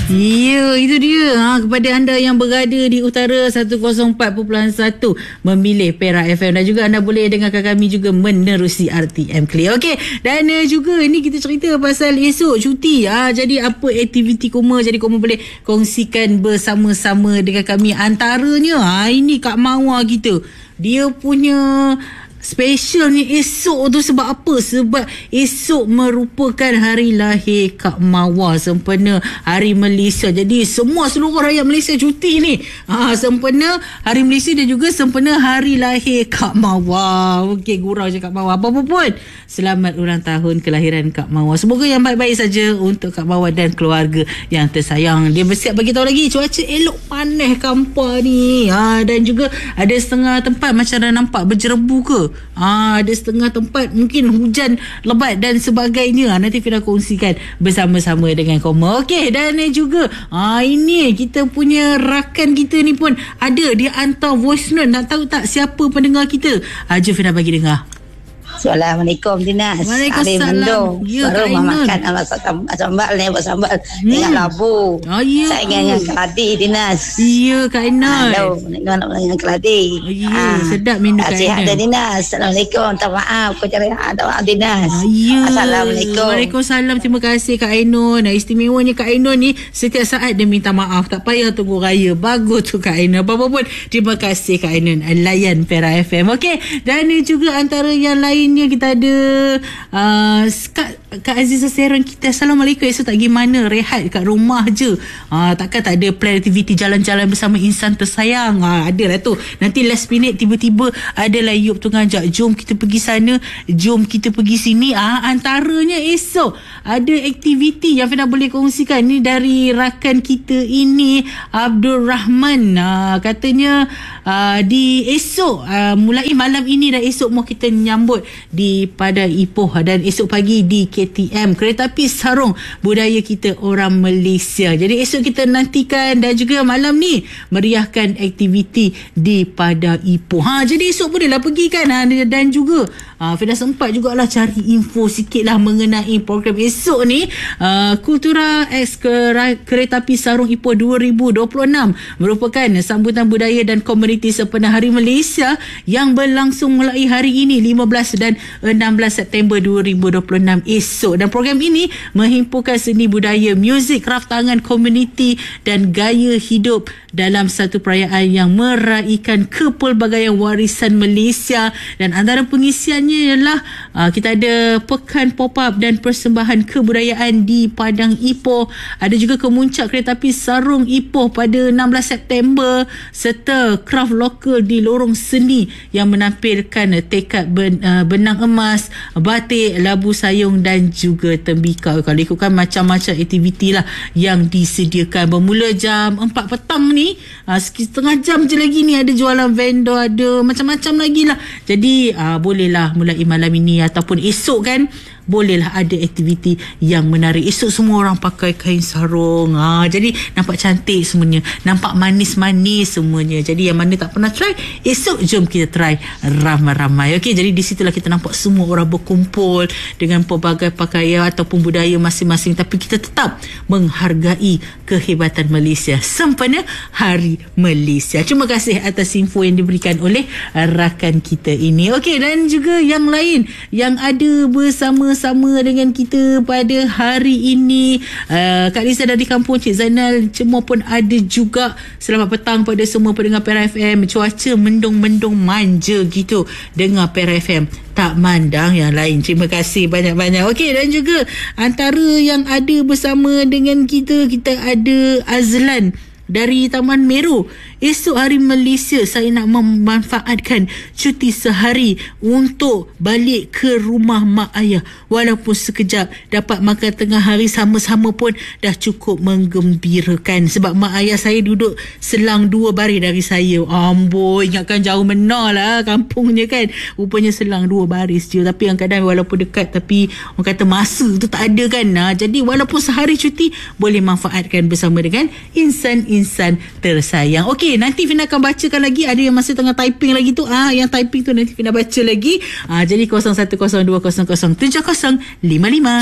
Ya, itu dia. Kepada anda yang berada di utara 104.1 memilih Perak FM, dan juga anda boleh dengarkan kami juga menerusi RTM Clear. Okey, dan juga ini kita cerita pasal esok cuti. Jadi apa aktiviti Koma? Jadi Koma boleh kongsikan bersama-sama dengan kami. Antaranya ini Kak Mawar kita. Dia punya special ni esok tu sebab apa? Sebab esok merupakan hari lahir Kak Mawar, sempena Hari Malaysia. Jadi seluruh rakyat Malaysia cuti ni. Sempena Hari Malaysia dan juga sempena hari lahir Kak Mawar. Okey, gurau je Kak Mawar. Apa pun, selamat ulang tahun kelahiran Kak Mawar. Semoga yang baik-baik saja untuk Kak Mawar dan keluarga yang tersayang. Dia bersiap bagi tahu lagi cuaca elok panas kampar ni. Dan juga ada setengah tempat macam dah nampak berjerebu ke. Ada setengah tempat mungkin hujan lebat dan sebagainya. Nanti Fina kongsikan bersama-sama dengan Koma. Okey, dan juga ini kita punya rakan kita ni pun ada, dia hantar voice note. Nak tahu tak siapa pendengar kita? Jom Fina bagi dengar. Assalamualaikum Dinas. Waalaikumsalam. Ya, baru makan sambal ni, buat sambal dengan labu. Ya. Saya dengan keladi Dinas. Ya, Kak Ainan. Halo, nak dengan keladi. Ya, sedap menu Kak Ainan. Sihat dah Dinas. Assalamualaikum. Minta maaf kau cari doa Dinas. Ya. Assalamualaikum. Waalaikumsalam. Terima kasih Kak Ainon. Istimewanya Kak Ainon ni setiap saat dia minta maaf. Tak payah tunggu raya. Bagus tu Kak Ainon. Apa-apa pun, terima kasih Kak Ainon layan Perak FM. Okey, dan juga antara yang lain kita ada Kak Aziza Seron kita. Assalamualaikum. Esok tak pergi mana, rehat kat rumah je. Takkan tak ada plan aktiviti jalan-jalan bersama insan tersayang? Adalah tu. Nanti last minute tiba-tiba adalah Yub tu ngajak, jom kita pergi sana, jom kita pergi sini. Antaranya esok ada aktiviti yang Fina boleh kongsikan ni dari rakan kita ini, Abdul Rahman. Katanya di esok mulai malam ini dan esok mau kita nyambut di Padang Ipoh, dan esok pagi di KTM, Kereta Api Sarung Budaya kita orang Malaysia. Jadi esok kita nantikan, dan juga malam ni meriahkan aktiviti di Padang Ipoh. Jadi esok bolehlah pergi kan. Dan juga Fina sempat jugalah cari info sikit lah mengenai program esok ni. Kultura X Kereta Api Sarung Ipoh 2026 merupakan sambutan budaya dan komuniti sempena Hari Malaysia yang berlangsung mulai hari ini 15 dan 16 September 2026 esok. Dan program ini menghimpunkan seni budaya, muzik, kraf tangan, komuniti dan gaya hidup dalam satu perayaan yang meraihkan kepelbagaian warisan Malaysia. Dan antara pengisiannya ialah kita ada pekan pop-up dan persembahan kebudayaan di Padang Ipoh. Ada juga kemuncak Kereta Api Sarung Ipoh pada 16 September, serta kraf lokal di lorong seni yang menampilkan tekad benang emas, batik, labu sayung dan juga tembikau. Kalau ikutkan macam-macam aktiviti lah yang disediakan. Bermula jam 4 petang ni, setengah jam je lagi ni ada jualan vendor, ada macam-macam lagi lah. Jadi bolehlah mulai malam ini ataupun esok kan, bolehlah ada aktiviti yang menarik. Esok semua orang pakai kain sarung. Jadi nampak cantik semuanya, nampak manis-manis semuanya. Jadi yang mana tak pernah try, esok jom kita try ramai-ramai. Okey, jadi di situlah kita nampak semua orang berkumpul dengan pelbagai pakaian ataupun budaya masing-masing, tapi kita tetap menghargai kehebatan Malaysia sempena Hari Malaysia. Terima kasih atas info yang diberikan oleh rakan kita ini. Okey, dan juga yang lain yang ada bersama dengan kita pada hari ini, Kak Lisa dari kampung, Cik Zainal Cemur pun ada juga. Selamat petang pada semua pendengar Perak FM. Cuaca mendung-mendung manja gitu dengar Perak FM, tak mandang yang lain. Terima kasih banyak-banyak. Okey, dan juga antara yang ada bersama dengan kita ada Azlan dari Taman Meru. Esok Hari Malaysia, saya nak memanfaatkan cuti sehari untuk balik ke rumah mak ayah. Walaupun sekejap, dapat makan tengah hari sama-sama pun dah cukup menggembirakan. Sebab mak ayah saya duduk selang 2 baris dari saya. Amboi, ingatkan jauh benar lah kampungnya kan. Rupanya selang 2 baris je. Tapi kadang-kadang walaupun dekat, tapi orang kata masa tu tak ada kan. Jadi walaupun sehari cuti, boleh manfaatkan bersama dengan insan-insan tersayang. Okey, nanti Fina akan bacakan lagi. Ada yang masih tengah typing lagi tu. Yang typing tu nanti Fina baca lagi. Jadi 0102007055.